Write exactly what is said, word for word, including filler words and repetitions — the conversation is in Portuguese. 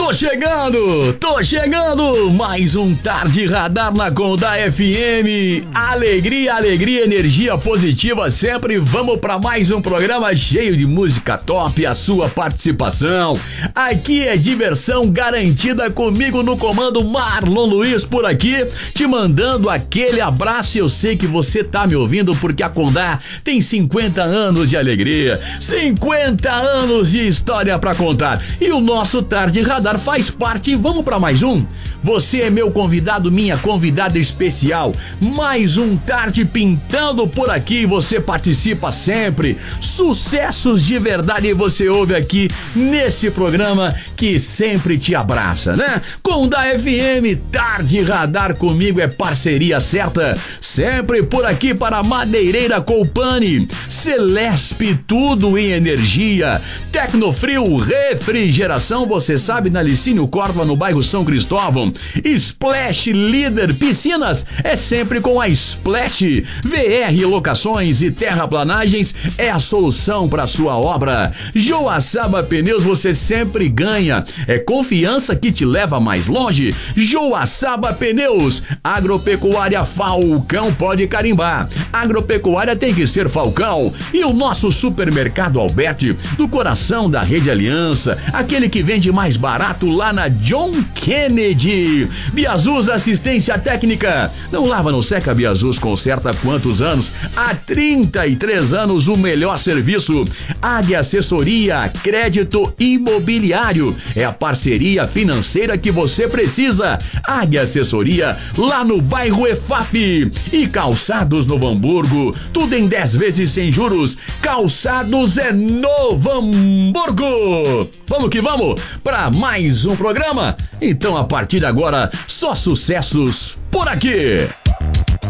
Tô chegando, tô chegando, mais um Tarde Radar na Condá F M. Alegria, alegria, energia positiva sempre. Vamos pra mais um programa cheio de música top, a sua participação. Aqui é diversão garantida, comigo no comando Marlon Luiz por aqui, te mandando aquele abraço. Eu sei que você tá me ouvindo porque a Condá tem cinquenta anos de alegria, cinquenta anos de história pra contar. E o nosso Tarde Radar faz parte. Vamos para mais um? Você é meu convidado, minha convidada especial. Mais um Tarde pintando por aqui. Você participa sempre. Sucessos de verdade você ouve aqui nesse programa que sempre te abraça, né? Condá F M, Tarde Radar comigo é parceria certa. Sempre por aqui para Madeireira Colpani, Celesp, tudo em energia. Tecnofrio, refrigeração, você sabe, na Licínio Córdoba, no bairro São Cristóvão. Splash Líder Piscinas é sempre com a Splash. V R Locações e Terraplanagens é a solução para sua obra. Joaçaba Pneus, você sempre ganha. É confiança que te leva mais longe. Joaçaba Pneus. Agropecuária Falcão pode carimbar. Agropecuária tem que ser Falcão. E o nosso supermercado Alberti, do coração da Rede Aliança, aquele que vende mais barato lá na John Kennedy. Biazus Assistência Técnica. Não lava, não seca, Biazus conserta há quantos anos? Há trinta e três anos o melhor serviço. Águia Assessoria, crédito imobiliário. É a parceria financeira que você precisa. Águia Assessoria, lá no bairro E F A P. E Calçados Novo Hamburgo, tudo em dez vezes sem juros. Calçados é Novo Hamburgo. Vamos que vamos para mais um programa. Então, a partir de agora, só sucessos por aqui.